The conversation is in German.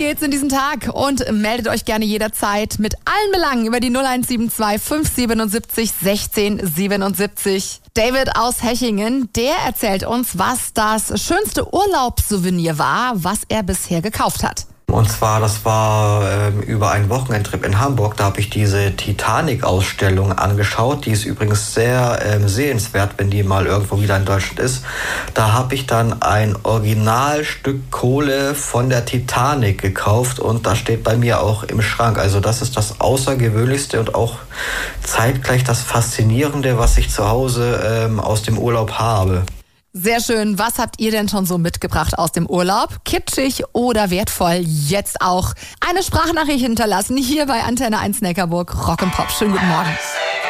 geht's in diesen Tag und meldet euch gerne jederzeit mit allen Belangen über die 0172 577 1677. David aus Hechingen, der erzählt uns, was das schönste Urlaubssouvenir war, was er bisher gekauft hat. Und zwar, das war über einen Wochenendtrip in Hamburg. Da habe ich diese Titanic-Ausstellung angeschaut. Die ist übrigens sehr sehenswert, wenn die mal irgendwo wieder in Deutschland ist. Da habe ich dann ein Originalstück Kohle von der Titanic gekauft und das steht bei mir auch im Schrank. Also das ist das Außergewöhnlichste und auch zeitgleich das Faszinierende, was ich zu Hause aus dem Urlaub habe. Sehr schön. Was habt ihr denn schon so mitgebracht aus dem Urlaub? Kitschig oder wertvoll? Jetzt auch eine Sprachnachricht hinterlassen hier bei Antenne 1 Neckarburg. Rock and Pop. Schönen guten Morgen.